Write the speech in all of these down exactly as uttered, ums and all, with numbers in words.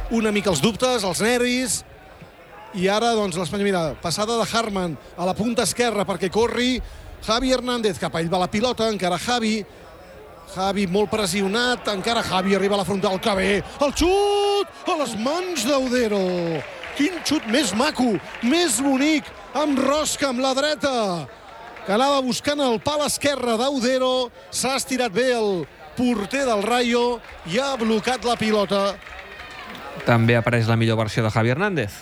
una mica els dubtes, els nervis, i ara doncs l'Espanyol, mira, passada de Harman a la punta esquerra perquè corri Javi Hernández, cap a ell va la pilota, encara Javi, Javi molt pressionat, encara Javi arriba a la frontal, que bé, el xut a les mans d'Audero. Quin xut més maco, més bonic, amb rosca amb la dreta, que anava buscant el pal esquerre d'Audero, s'ha estirat bé el porter del Rayo i ha blocat la pilota. També apareix la millor versió de Javi Hernández.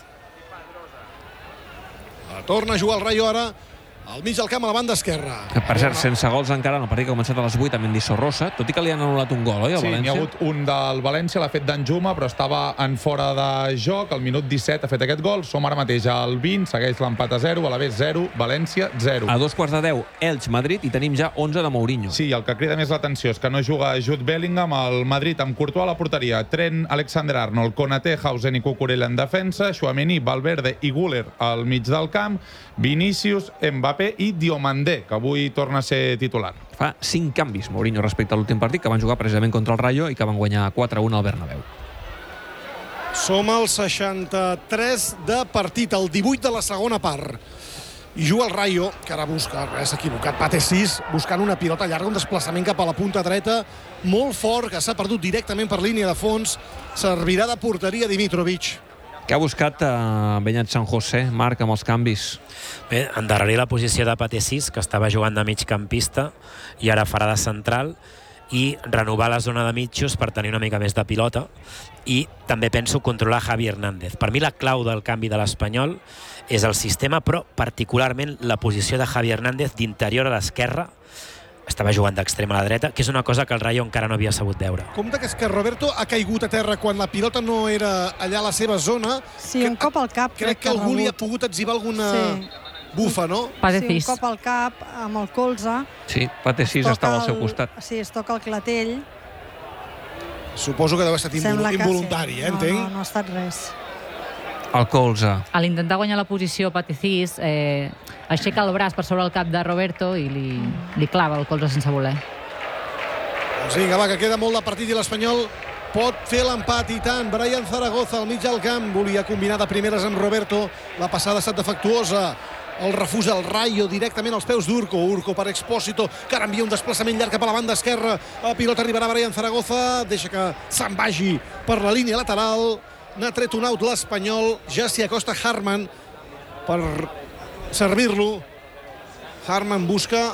Torna a jugar el Rayo ara al mig del camp, a la banda esquerra. Per cert, sense gols encara en el partit que ha començat a les vuit amb Endi Sorrosa, tot i que li han anul·lat un gol, oi, al sí, València? Sí, n'hi ha hagut un del València, l'ha fet Danjuma, però estava en fora de joc. Al minut disset ha fet aquest gol. Som ara mateix al vint, segueix l'empat a zero, Alavés zero, València zero. A dos quarts de deu, Elx, Madrid, i tenim ja onze de Mourinho. Sí, el que crida més l'atenció és que no juga Jude Bellingham, el Madrid amb Courtois a la porteria, Trent, Alexander-Arnold, Konaté, Hausen i Cucurella en defensa, Tchouaméni, Valverde i Güler al mig del camp, Vinícius, Mbappé i Diomandé, que avui torna a ser titular. Fa cinc canvis Mourinho respecte a l'últim partit, que van jugar precisament contra el Rayo i que van guanyar quatre a un al Bernabéu. Som al seixanta-tres de partit, el divuit de la segona part. I juga el Rayo, que ara busca, res equivocat, Pate sis, buscant una pilota llarga, un desplaçament cap a la punta dreta, molt fort, que s'ha perdut directament per línia de fons. Servirà de porteria Dimitrovic. Que ha buscat uh, Beñat San José, Marc, amb els canvis. Bé, endarrerir la posició de Pate sis, que estava jugant de migcampista, i ara farà de central, i renovar la zona de mitjos per tenir una mica més de pilota, i també penso controlar Javi Hernández. Per mi la clau del canvi de l'Espanyol és el sistema, però particularment la posició de Javi Hernández d'interior a l'esquerra. Estava jugant d'extrem a la dreta, que és una cosa que el Rayo encara no havia sabut veure. Compte que és que Roberto ha caigut a terra quan la pilota no era allà a la seva zona. Sí, un cop al cap. Crec que algú li ha pogut etzibar alguna sí. bufa, no? Sí, un cop al cap, amb el colze. Sí, Pate sis estava al seu costat. Sí, es toca el clatell. Suposo que deu estar involuntari, eh, entenc? No, no, no ha estat res. El colze. A l'intentar guanyar la posició, Pate sis eh, aixeca el braç per sobre el cap de Roberto i li, li clava el colze sense voler. Doncs vinga, va, que queda molt de partit i l'Espanyol pot fer l'empat i tant. Brian Zaragoza al mig del camp, volia combinar de primeres amb Roberto, la passada ha estat defectuosa. El refusa el Rayo directament als peus d'Urco. Urco per Expósito, que ara envia un desplaçament llarg cap a la banda esquerra. La pilota arribarà a Brian Zaragoza, deixa que se'n vagi per la línia lateral. N'ha tret un out l'Espanyol, ja s'hi acosta Harman per servir-lo. Harman busca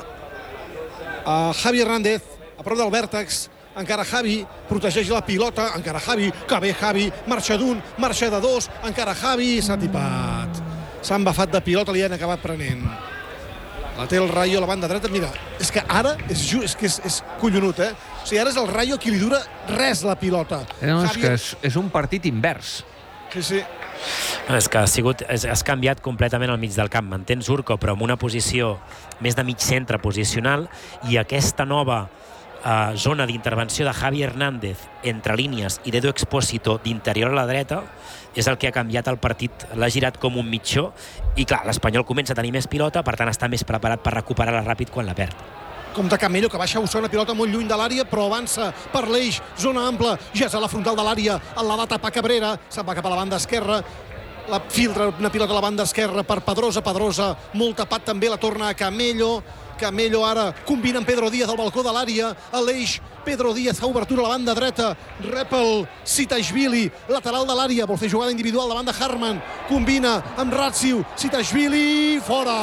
a Javi Hernández a prop del vèrtex, encara Javi protegeix la pilota, encara Javi, que bé Javi, marxa d'un, marxa de dos, encara Javi, s'ha tipat, s'ha embafat de pilota, li han acabat prenent. La té el Rayo a la banda dreta. Mira, és que ara és, just, és, que és, és collonut, eh? O sigui, ara és el Rayo qui li dura res la pilota. No, és que és, és un partit invers. Sí, sí. No, és que ha sigut, has canviat completament al mig del camp. Mantens Urco, però en una posició més de mig centre posicional, i aquesta nova eh, zona d'intervenció de Javi Hernández entre línies i d'Edu Expósito d'interior a la dreta és el que ha canviat el partit, l'ha girat com un mitjó, i clar, l'Espanyol comença a tenir més pilota, per tant està més preparat per recuperar-la ràpid quan la perd. Compte Camello, que baixa a buscar una pilota molt lluny de l'àrea, però avança per l'eix, zona ampla, ja és a la frontal de l'àrea, la va tapar Cabrera, se'n va cap a la banda esquerra, la filtra una pilota a la banda esquerra per Pedrosa, Pedrosa molt tapat també, la torna a Camello, Camello ara combina amb Pedro Díaz al balcó de l'àrea, a l'eix, Pedro Díaz fa obertura a la banda dreta, rep el Sitashvili, lateral de l'àrea, vol fer jugada individual davant de Harman, combina amb Ratsiu, Sitashvili, fora!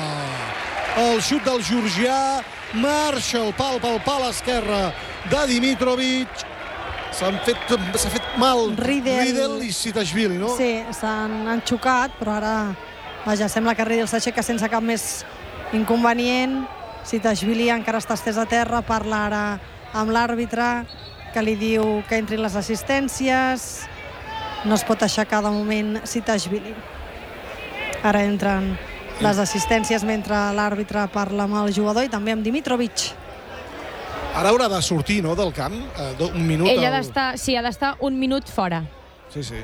El xut del georgià, marxa el pal pel pal esquerre de Dimitrovic, s'ha fet, fet mal Riedel, Riedel i Sitashvili, no? Sí, s'han xocat, però ara, vaja, sembla que Riedel s'aixeca sense cap més inconvenient. Sitashvili encara està estès a terra, parla ara amb l'àrbitre, que li diu que entrin les assistències. No es pot aixecar de moment Sitashvili. Ara entren les assistències mentre l'àrbitre parla amb el jugador i també amb Dimitrovic. Ara haurà de sortir, no?, del camp, eh, un minut. Ell ha d'estar, sí, ha d'estar un minut fora. Sí, sí.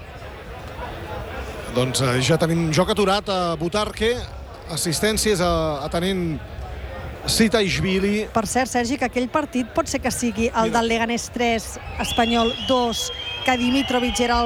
Doncs eh, ja tenim joc aturat a Butarque, assistències a, a tenint Sitashvili. Per cert, Sergi, que aquell partit pot ser que sigui el Mira. del Leganés tres, Espanyol dos, que Dimitrovic era el